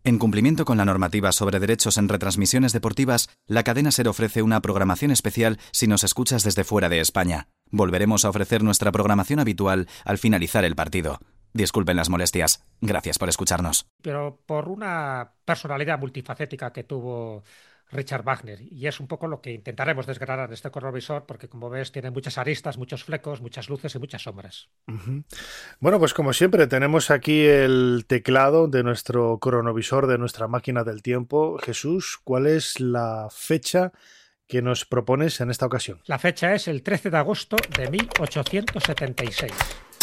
En cumplimiento con la normativa sobre derechos en retransmisiones deportivas, la cadena SER ofrece una programación especial si nos escuchas desde fuera de España. Volveremos a ofrecer nuestra programación habitual al finalizar el partido. Disculpen las molestias. Gracias por escucharnos. Pero por una personalidad multifacética que tuvo Richard Wagner, y es un poco lo que intentaremos desgranar en este cronovisor, porque como ves tiene muchas aristas, muchos flecos, muchas luces y muchas sombras. Ujú. Bueno, pues como siempre tenemos aquí el teclado de nuestro cronovisor, de nuestra máquina del tiempo. Jesús, ¿cuál es la fecha que nos propones en esta ocasión? La fecha es el 13 de agosto de 1876.